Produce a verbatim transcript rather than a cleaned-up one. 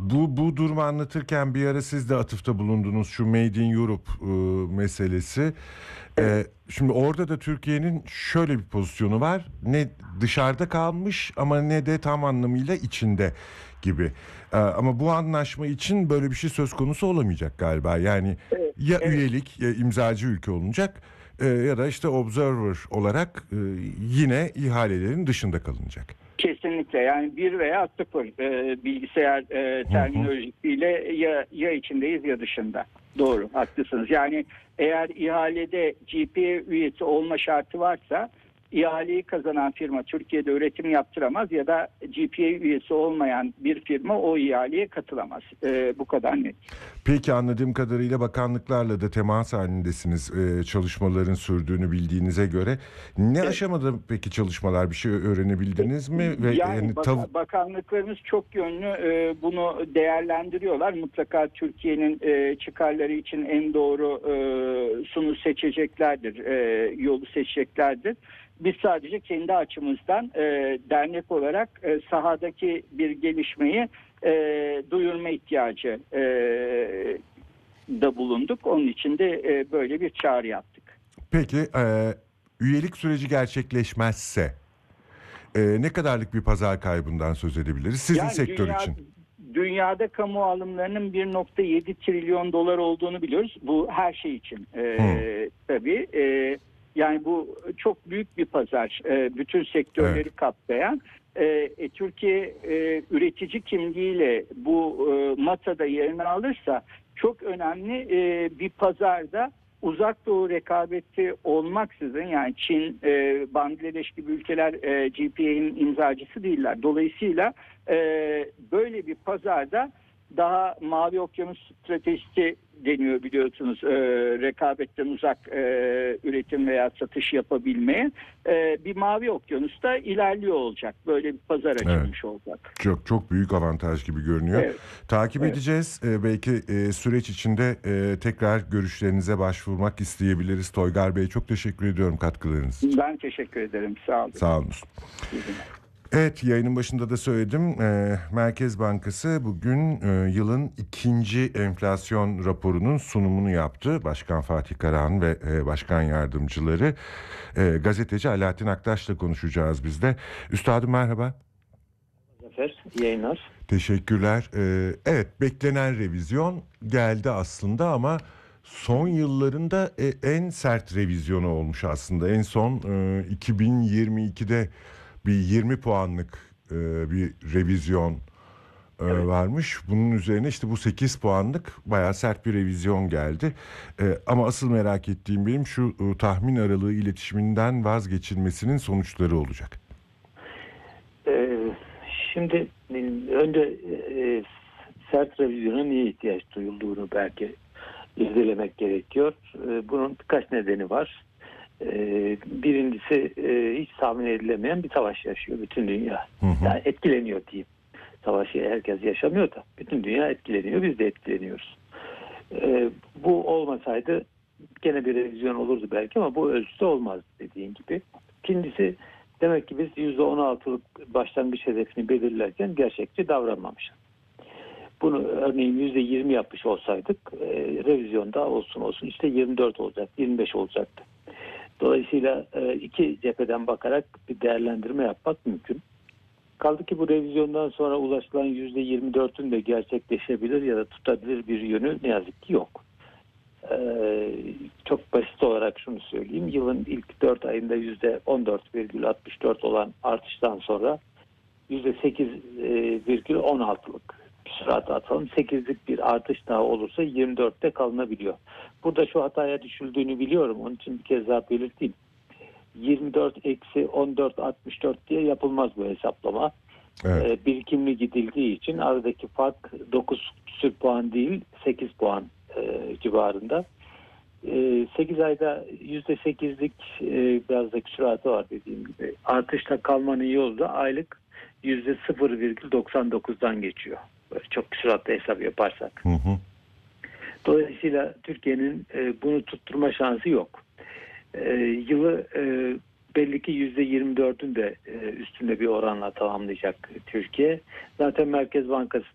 Bu bu durumu anlatırken bir ara siz de atıfta bulundunuz şu Made in Europe e, meselesi. E, şimdi orada da Türkiye'nin şöyle bir pozisyonu var. Ne dışarıda kalmış ama ne de tam anlamıyla içinde gibi. E, ama bu anlaşma için böyle bir şey söz konusu olamayacak galiba. Yani Evet, ya evet. üyelik ya imzacı ülke olunacak e, ya da işte observer olarak e, yine ihalelerin dışında kalınacak. Kesinlikle, yani bir veya sıfır e, bilgisayar e, Hı hı. terminolojisiyle ya, ya içindeyiz ya dışında. Doğru, haklısınız. Yani eğer ihalede G P A üyesi olma şartı varsa ihaleyi kazanan firma Türkiye'de üretim yaptıramaz ya da G P A üyesi olmayan bir firma o ihaleye katılamaz. E, bu kadar net. Peki anladığım kadarıyla bakanlıklarla da temas halindesiniz e, çalışmaların sürdüğünü bildiğinize göre. Ne Evet. aşamada peki çalışmalar bir şey öğrenebildiniz mi? Ve Yani yani tav bak- bakanlıklarımız çok yönlü e, bunu değerlendiriyorlar. Mutlaka Türkiye'nin e, çıkarları için en doğru e, sunu seçeceklerdir, e, yolu seçeceklerdir. Biz sadece kendi açımızdan e, dernek olarak e, sahadaki bir gelişmeyi e, duyurma ihtiyacı e, da bulunduk. Onun için de e, böyle bir çağrı yaptık. peki e, üyelik süreci gerçekleşmezse e, ne kadarlık bir pazar kaybından söz edebiliriz sizin Yani sektör dünya için? dünyada kamu alımlarının bir nokta yedi trilyon dolar olduğunu biliyoruz. Bu her şey için Hı, ee, tabii. Ee, yani bu çok büyük bir pazar. Ee, bütün evet. sektörleri kapsayan. Ee, e, Türkiye e, üretici kimliğiyle bu e, masada yerini alırsa çok önemli e, bir pazarda uzak doğu rekabeti olmaksızın, yani Çin, e, Bangladeş gibi ülkeler e, G P A'nın imzacısı değiller. Dolayısıyla e, böyle bir pazarda daha mavi okyanus stratejisi deniyor biliyorsunuz, e, rekabetten uzak e, üretim veya satış yapabilmeye. E, bir mavi okyanusta ilerliyor olacak. Böyle bir pazar Evet. açılmış olacak. Çok çok büyük avantaj gibi görünüyor. Evet, Takip evet. edeceğiz. Ee, belki e, süreç içinde e, tekrar görüşlerinize başvurmak isteyebiliriz. Toygar Bey çok teşekkür ediyorum katkılarınız için. Ben teşekkür ederim. Sağ olun. Sağ olun. İyi günler. Evet, yayının başında da söyledim. Ee, Merkez Bankası bugün e, yılın ikinci enflasyon raporunun sunumunu yaptı. Başkan Fatih Karahan ve e, başkan yardımcıları. E, gazeteci Alaaddin Aktaş'la konuşacağız biz de. Üstadım merhaba. Zafer, iyi yayınlar. Teşekkürler. Ee, evet, beklenen revizyon geldi aslında ama son yıllarında e, en sert revizyonu olmuş aslında. En son e, iki bin yirmi ikide bir yirmi puanlık e, bir revizyon e, Evet. varmış. Bunun üzerine işte bu sekiz puanlık bayağı sert bir revizyon geldi. E, ama asıl merak ettiğim benim şu e, tahmin aralığı iletişiminden vazgeçilmesinin sonuçları olacak. Ee, şimdi e, önce e, sert revizyona niye ihtiyaç duyulduğunu belki irdelemek gerekiyor. E, bunun birkaç nedeni var. E, birincisi e, hiç tahmin edilemeyen bir savaş yaşıyor bütün dünya. Hı hı. Yani etkileniyor diyeyim. Savaşı herkes yaşamıyor da bütün dünya etkileniyor, biz de etkileniyoruz. E, bu olmasaydı gene bir revizyon olurdu belki ama bu ölçüde olmaz dediğin gibi. İkincisi, demek ki biz yüzde on altılık başlangıç hedefini belirlerken gerçekçi davranmamışız. Bunu örneğin yüzde yirmi yapmış olsaydık e, revizyonda olsun olsun işte yirmi dört olacak, yirmi beş olacaktı. Dolayısıyla e, iki cepheden bakarak bir değerlendirme yapmak mümkün. Kaldı ki bu revizyondan sonra ulaşılan yüzde yirmi dörtün de gerçekleşebilir ya da tutabilir bir yönü ne yazık ki yok. Ee, çok basit olarak şunu söyleyeyim. Yılın ilk dört ayında yüzde on dört virgül altmış dört olan artıştan sonra yüzde sekiz virgül on altılık bir sürat atalım. sekizlik bir artış daha olursa yirmi dörtte kalınabiliyor. Burada şu hataya düşüldüğünü biliyorum. Onun için bir kez daha belirteyim. yirmi dört eksi on dört altmış dört diye yapılmaz bu hesaplama. Evet. Ee, birikimli gidildiği için aradaki fark dokuz küsur puan değil sekiz puan e, civarında. E, sekiz ayda yüzde sekizlik e, biraz da küsuratı var dediğim gibi. Artışta kalmanın yolu da aylık yüzde sıfır virgül doksan dokuzdan geçiyor. Böyle çok küsuratlı hesap yaparsak. Hı hı. Dolayısıyla Türkiye'nin e, bunu tutturma şansı yok. E, yılı e, belli ki yüzde yirmi dördün de e, üstünde bir oranla tamamlayacak Türkiye. Zaten Merkez Bankası